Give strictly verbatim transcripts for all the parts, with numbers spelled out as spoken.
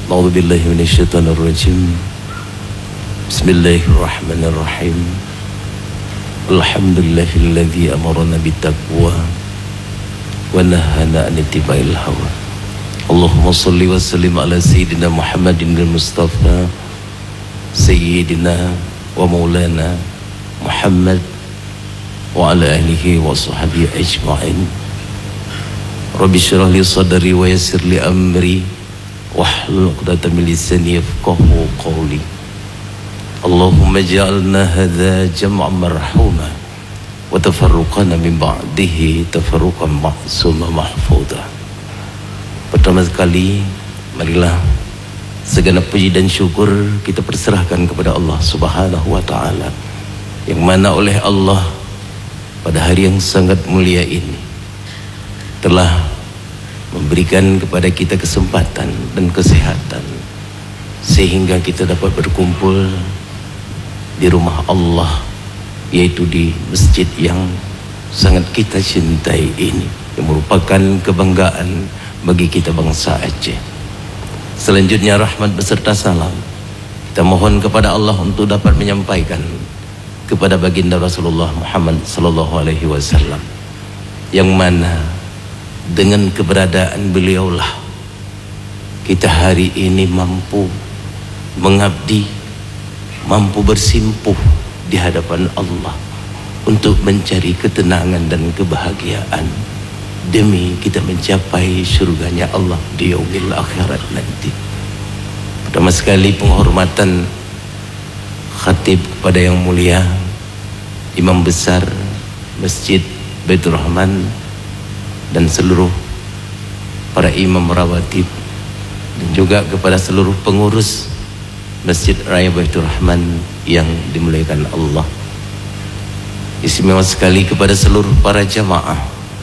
A'udzubillahi minasyaitonirrajim. Bismillahirrahmanirrahim. Alhamdulillahilladzi amarna bittaqwa wa nahana 'anil ittiba'il hawa. Allahumma shalli wa sallim ala sayyidina Muhammadin al-Mustafa sayyidina wa maulana Muhammad wa ala alihi wa sahbihi ajma'in. Rabbi shrah li sadri wa yassir li amri wahlul 'uqdatam min lisani yafqahu qawli. Allahumma ij'alna hadza jam'an marhuma wa tafarruqana min ba'dihi tafarruqan ma'suma mahfudha. Pertama sekali marilah segenap puji dan syukur kita perserahkan kepada Allah Subhanahu wa taala, yang mana oleh Allah pada hari yang sangat mulia ini telah memberikan kepada kita kesempatan dan kesehatan sehingga kita dapat berkumpul di rumah Allah, yaitu di masjid yang sangat kita cintai ini, yang merupakan kebanggaan bagi kita bangsa Aceh. Selanjutnya rahmat beserta salam kita mohon kepada Allah untuk dapat menyampaikan kepada baginda Rasulullah Muhammad sallallahu alaihi wasallam, yang mana dengan keberadaan beliaulah kita hari ini mampu mengabdi, mampu bersimpuh di hadapan Allah untuk mencari ketenangan dan kebahagiaan demi kita mencapai surganya Allah di yaumil akhirat nanti. Pertama sekali penghormatan khatib kepada yang mulia Imam Besar Masjid Baitur Rahman dan seluruh para imam rawatib, dan juga kepada seluruh pengurus Masjid Raya Baitur Rahman yang dimuliakan Allah. Istimewa sekali kepada seluruh para jamaah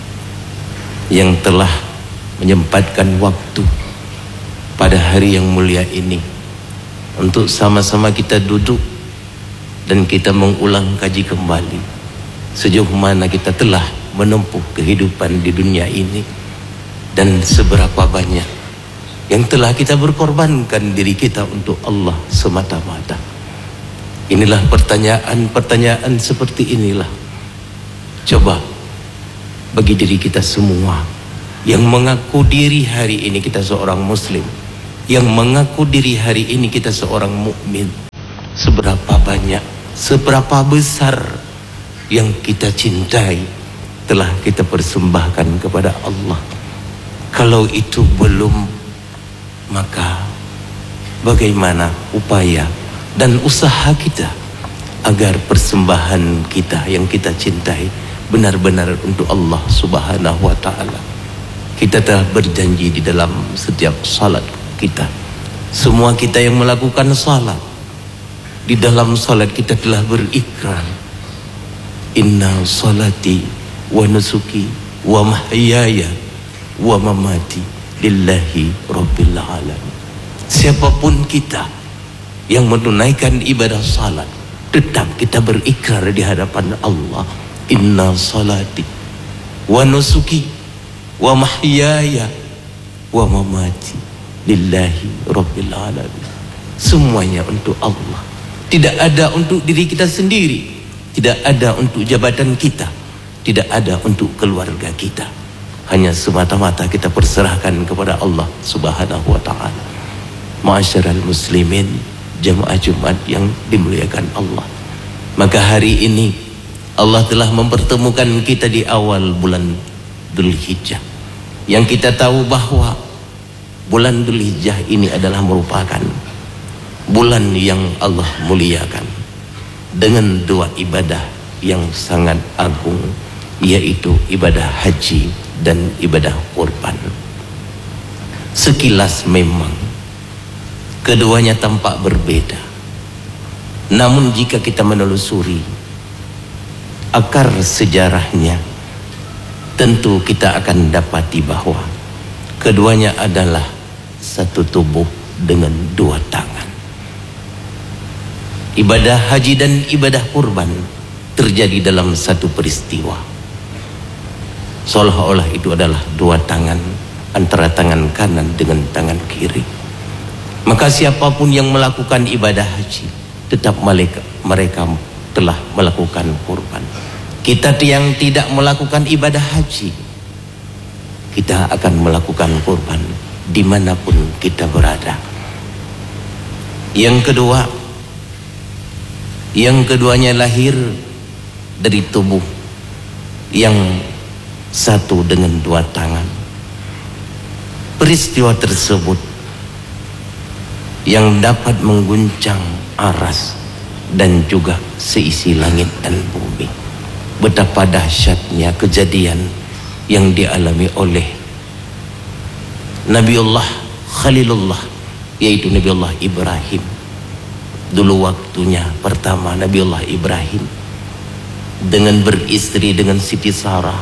yang telah menyempatkan waktu pada hari yang mulia ini untuk sama-sama kita duduk dan kita mengulang kaji kembali sejauh mana kita telah menempuh kehidupan di dunia ini dan seberapa banyak yang telah kita berkorbankan diri kita untuk Allah semata-mata. Inilah pertanyaan-pertanyaan seperti inilah, coba bagi diri kita semua yang mengaku diri hari ini kita seorang muslim, yang mengaku diri hari ini kita seorang mukmin, seberapa banyak, seberapa besar yang kita cintai telah kita persembahkan kepada Allah. Kalau itu belum, maka bagaimana upaya dan usaha kita agar persembahan kita yang kita cintai benar-benar untuk Allah Subhanahu wa taala. Kita telah berjanji di dalam setiap salat kita, semua kita yang melakukan salat, di dalam salat kita telah berikrar, inna salati wa nusuki wa mahyaya wa mamati lillahi rabbil alamin. Siapapun kita yang menunaikan ibadah salat, tetap kita berikrar di hadapan Allah, inna salati wa nusuki wa mahyaya wa mamati lillahi rabbil alamin. Semuanya untuk Allah, tidak ada untuk diri kita sendiri, tidak ada untuk jabatan kita, tidak ada untuk keluarga kita, hanya semata-mata kita perserahkan kepada Allah Subhanahu wa taala. Ma'asyiral muslimin, jamaah Jumat yang dimuliakan Allah, maka hari ini Allah telah mempertemukan kita di awal bulan Dzulhijjah, yang kita tahu bahwa bulan Dzulhijjah ini adalah merupakan bulan yang Allah muliakan dengan dua ibadah yang sangat agung, yaitu ibadah haji dan ibadah kurban. Sekilas memang keduanya tampak berbeda, namun jika kita menelusuri akar sejarahnya, tentu kita akan dapati bahwa keduanya adalah satu tubuh dengan dua tangan. Ibadah haji dan ibadah kurban terjadi dalam satu peristiwa, seolah-olah itu adalah dua tangan, antara tangan kanan dengan tangan kiri. Maka siapapun yang melakukan ibadah haji, tetap mereka, mereka telah melakukan kurban. Kita yang tidak melakukan ibadah haji, kita akan melakukan kurban dimanapun kita berada. Yang kedua, yang keduanya lahir dari tubuh yang satu dengan dua tangan. Peristiwa tersebut yang dapat mengguncang aras dan juga seisi langit dan bumi. Betapa dahsyatnya kejadian yang dialami oleh Nabiullah Khalilullah, yaitu Nabiullah Ibrahim. Dulu waktunya pertama Nabiullah Ibrahim dengan beristri dengan Siti Sarah,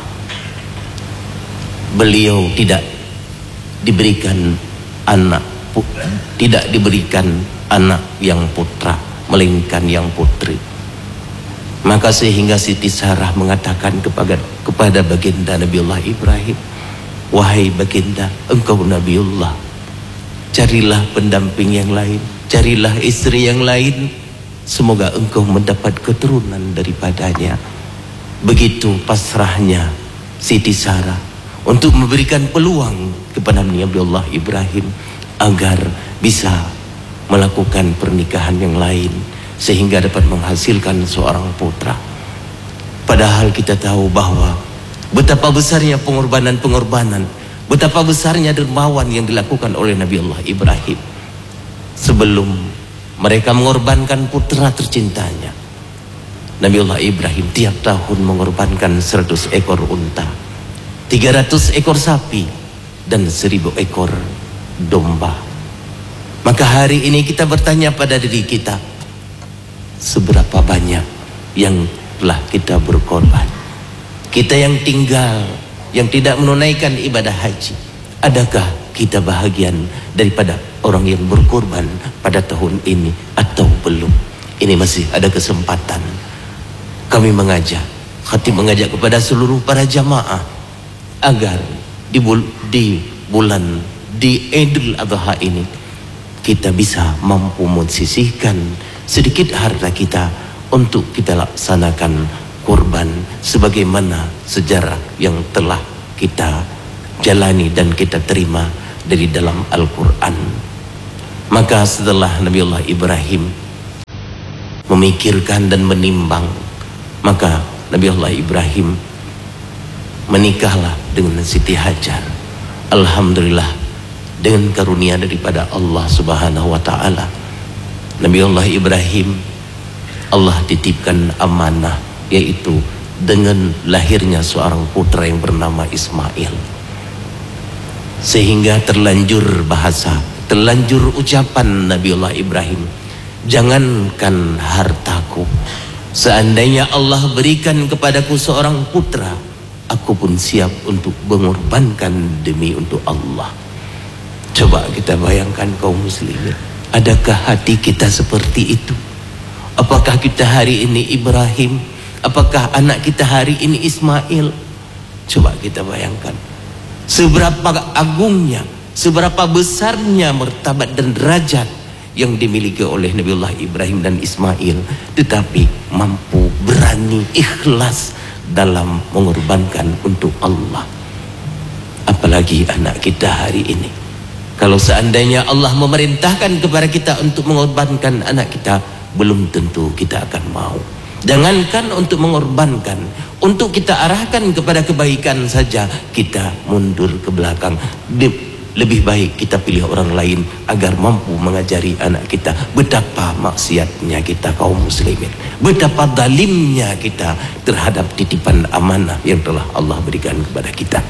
beliau tidak diberikan anak, tidak diberikan anak yang putra, melainkan yang putri. Maka sehingga Siti Sarah mengatakan kepada kepada baginda Nabiullah Ibrahim, wahai baginda, engkau Nabiullah, carilah pendamping yang lain, carilah istri yang lain, semoga engkau mendapat keturunan daripadanya. Begitu pasrahnya Siti Sarah untuk memberikan peluang kepada Nabiullah Ibrahim agar bisa melakukan pernikahan yang lain sehingga dapat menghasilkan seorang putra. Padahal kita tahu bahwa betapa besarnya pengorbanan-pengorbanan, betapa besarnya dermawan yang dilakukan oleh Nabiullah Ibrahim sebelum mereka mengorbankan putra tercintanya. Nabiullah Ibrahim tiap tahun mengorbankan seratus ekor unta, tiga ratus ekor sapi, dan seribu ekor domba. Maka hari ini kita bertanya pada diri kita, seberapa banyak yang telah kita berkorban? Kita yang tinggal, yang tidak menunaikan ibadah haji, adakah kita bahagian daripada orang yang berkorban pada tahun ini atau belum? Ini masih ada kesempatan. Kami mengajak, khatib mengajak kepada seluruh para jamaah agar di, bul di bulan di Idul Adha ini kita bisa mampu mensisihkan sedikit harta kita untuk kita laksanakan kurban sebagaimana sejarah yang telah kita jalani dan kita terima dari dalam Al-Quran. Maka setelah Nabiullah Ibrahim memikirkan dan menimbang, maka Nabiullah Ibrahim menikahlah dengan Siti Hajar. Alhamdulillah, dengan karunia daripada Allah Subhanahu wa ta'ala, Nabiullah Ibrahim Allah titipkan amanah, yaitu dengan lahirnya seorang putra yang bernama Ismail. Sehingga terlanjur bahasa, terlanjur ucapan Nabiullah Ibrahim, jangankan hartaku, seandainya Allah berikan kepadaku seorang putra, aku pun siap untuk mengorbankan demi untuk Allah. Coba kita bayangkan kaum muslimin, adakah hati kita seperti itu? Apakah kita hari ini Ibrahim? Apakah anak kita hari ini Ismail? Coba kita bayangkan seberapa agungnya, seberapa besarnya martabat dan derajat yang dimiliki oleh Nabiullah Ibrahim dan Ismail, tetapi mampu, berani, ikhlas dalam mengorbankan untuk Allah. Apalagi anak kita hari ini. Kalau seandainya Allah memerintahkan kepada kita untuk mengorbankan anak kita, belum tentu kita akan mau. Jangankan untuk mengorbankan, untuk kita arahkan kepada kebaikan saja kita mundur ke belakang. Lebih baik kita pilih orang lain agar mampu mengajari anak kita. Betapa maksiatnya kita kaum muslimin, betapa zalimnya kita terhadap titipan amanah yang telah Allah berikan kepada kita.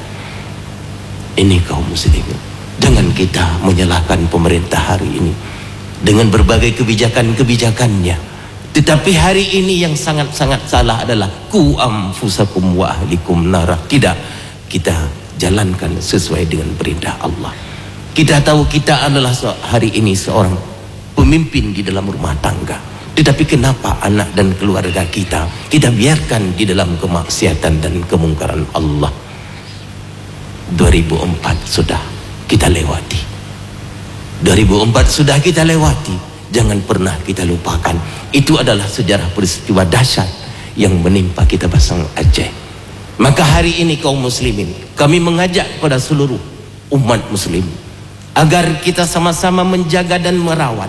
Ini kaum muslimin, jangan kita menyalahkan pemerintah hari ini dengan berbagai kebijakan-kebijakannya. Tetapi hari ini yang sangat-sangat salah adalah ku anfusakum wa ahlikum nara. Tidak kita jalankan sesuai dengan perintah Allah. Kita tahu kita adalah hari ini seorang pemimpin di dalam rumah tangga, tetapi kenapa anak dan keluarga kita kita biarkan di dalam kemaksiatan dan kemungkaran Allah? dua ribu empat sudah kita lewati. dua ribu empat sudah kita lewati, jangan pernah kita lupakan. Itu adalah sejarah peristiwa dahsyat yang menimpa kita Basang Aceh. Maka hari ini kaum muslimin, kami mengajak kepada seluruh umat muslim agar kita sama-sama menjaga dan merawat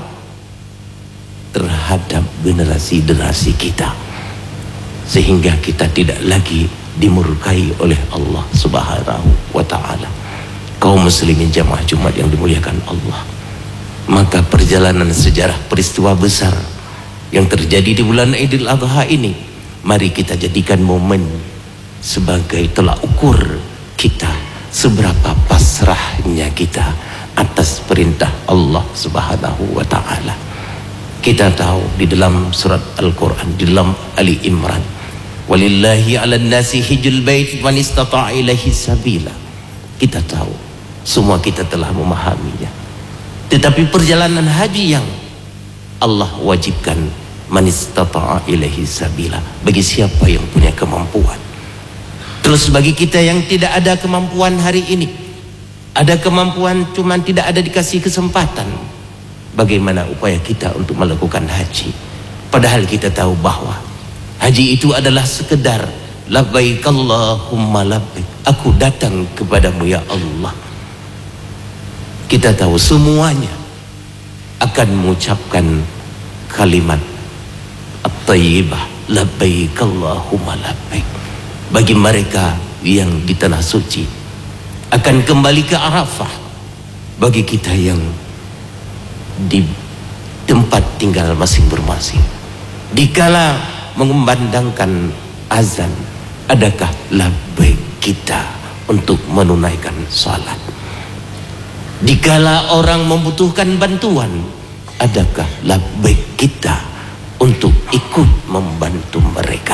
terhadap generasi-generasi kita, sehingga kita tidak lagi dimurkai oleh Allah Subhanahu wa ta'ala. Kaum muslimin jamaah Jumat yang dimuliakan Allah, maka perjalanan sejarah peristiwa besar yang terjadi di bulan Idul Adha ini, mari kita jadikan momen sebagai tolak ukur kita seberapa pasrahnya kita atas perintah Allah Subhanahu wa ta'ala. Kita tahu di dalam surat Al-Quran, di dalam Ali Imran, walillahi ala nasi hijjul bait man istata'a ilaihi sabila. Kita tahu, semua kita telah memahaminya. Tetapi perjalanan haji yang Allah wajibkan, man istata'a ilaihi sabila, bagi siapa yang punya kemampuan. Terus bagi kita yang tidak ada kemampuan hari ini, ada kemampuan cuman tidak ada dikasih kesempatan, bagaimana upaya kita untuk melakukan haji? Padahal kita tahu bahwa haji itu adalah sekedar labbaik Allahumma labbaik, aku datang kepadamu ya Allah. Kita tahu semuanya akan mengucapkan kalimat at-tayyibah, labbaik Allahumma labbaik. Bagi mereka yang di tanah suci akan kembali ke Arafah. Bagi kita yang di tempat tinggal masing-masing, dikala mengumandangkan azan, adakah labbaik kita untuk menunaikan salat? Dikala orang membutuhkan bantuan, adakah labbaik kita untuk ikut membantu mereka?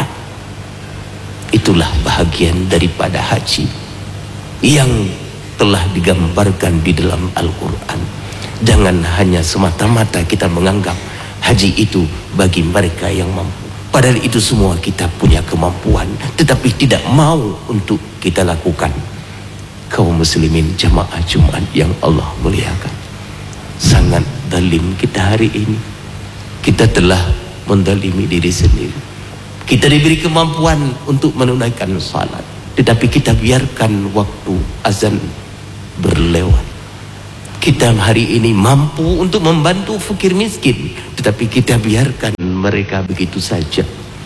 Itulah bahagian daripada haji yang telah digambarkan di dalam Al-Quran. Jangan hanya semata-mata kita menganggap haji itu bagi mereka yang mampu, padahal itu semua kita punya kemampuan, tetapi tidak mau untuk kita lakukan. Kaum muslimin jamaah Jumat yang Allah muliakan, sangat zalim kita hari ini. Kita telah mendalimi diri sendiri. Kita diberi kemampuan untuk menunaikan salat, tetapi kita biarkan waktu azan berlewat. Kita hari ini mampu untuk membantu fakir miskin, tetapi kita biarkan mereka begitu saja.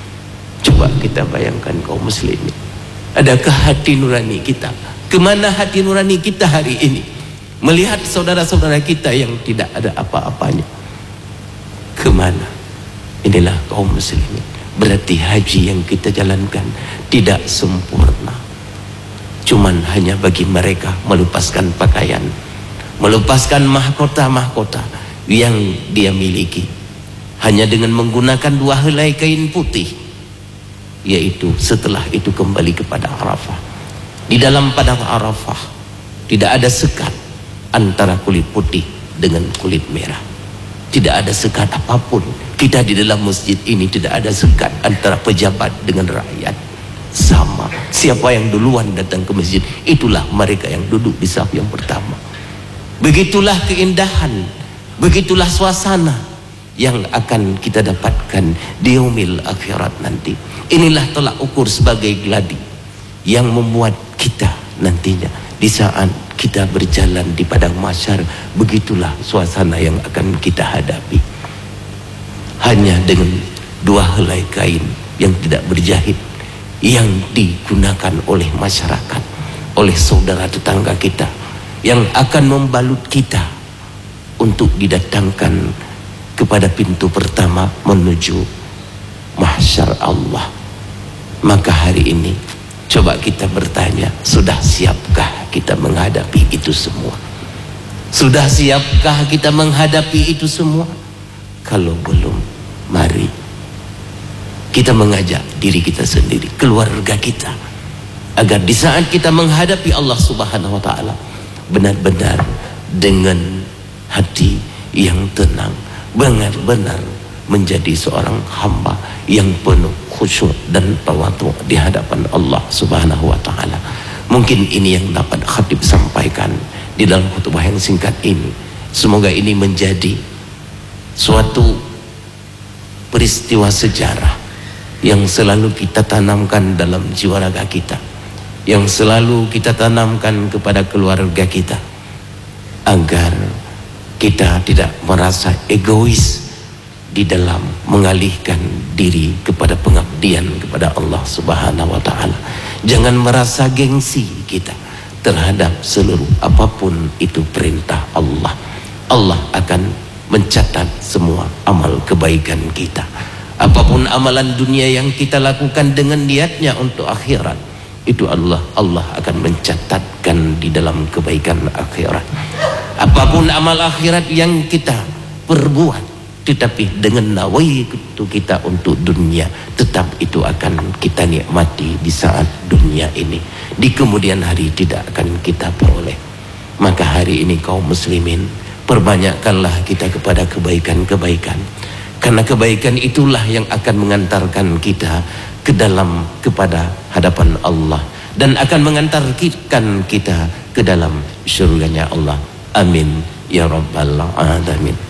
Coba kita bayangkan kaum muslimin, adakah hati nurani kita? Kemana hati nurani kita hari ini melihat saudara-saudara kita yang tidak ada apa-apanya? Kemana? Inilah kaum muslimin. Berarti haji yang kita jalankan tidak sempurna. Cuman hanya bagi mereka melepaskan pakaian, melepaskan mahkota-mahkota yang dia miliki, hanya dengan menggunakan dua helai kain putih, yaitu setelah itu kembali kepada Arafah. Di dalam padang Arafah tidak ada sekat antara kulit putih dengan kulit merah. Tidak ada sekat apapun. Kita di dalam masjid ini tidak ada sekat antara pejabat dengan rakyat. Sama, siapa yang duluan datang ke masjid, itulah mereka yang duduk di saf yang pertama. Begitulah keindahan, begitulah suasana yang akan kita dapatkan di yaumil akhirat nanti. Inilah tolak ukur sebagai gladi yang membuat kita nantinya di saat kita berjalan di padang mahsyar, begitulah suasana yang akan kita hadapi. Hanya dengan dua helai kain yang tidak berjahit, yang digunakan oleh masyarakat, oleh saudara tetangga kita, yang akan membalut kita untuk didatangkan kepada pintu pertama menuju mahsyar Allah. Maka hari ini coba kita bertanya, sudah siapkah kita menghadapi itu semua? Sudah siapkah kita menghadapi itu semua? Kalau belum, mari kita mengajak diri kita sendiri, keluarga kita, agar di saat kita menghadapi Allah Subhanahu wa ta'ala, benar-benar dengan hati yang tenang, benar-benar menjadi seorang hamba yang penuh khusyuk dan tawadhu di hadapan Allah Subhanahu wa ta'ala. Mungkin ini yang dapat khatib sampaikan di dalam khutbah yang singkat ini, Semoga ini menjadi suatu peristiwa sejarah yang selalu kita tanamkan dalam jiwa raga kita, yang selalu kita tanamkan kepada keluarga kita, agar kita tidak merasa egois di dalam mengalihkan diri kepada pengabdian kepada Allah Subhanahu wa taala. Jangan merasa gengsi kita terhadap seluruh apapun itu perintah Allah. Allah akan mencatat semua amal kebaikan kita. Apapun amalan dunia yang kita lakukan dengan niatnya untuk akhirat, itu Allah Allah akan mencatatkan di dalam kebaikan akhirat. Apapun amal akhirat yang kita perbuat, tetapi dengan nawaitu kita untuk dunia, tetap itu akan kita nikmati di saat dunia ini. Di kemudian hari tidak akan kita peroleh. Maka hari ini kaum muslimin, perbanyakkanlah kita kepada kebaikan-kebaikan, karena kebaikan itulah yang akan mengantarkan kita ke dalam kepada hadapan Allah, dan akan mengantarkan kita ke dalam syurganya Allah. Amin ya rabbal alamin.